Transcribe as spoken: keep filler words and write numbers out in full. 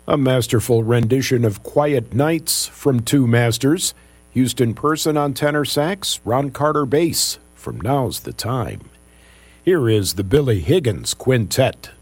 A masterful rendition of Quiet Nights from two masters, Houston Person on tenor sax, Ron Carter bass, from Now's the Time. Here is the Billy Higgins Quintet.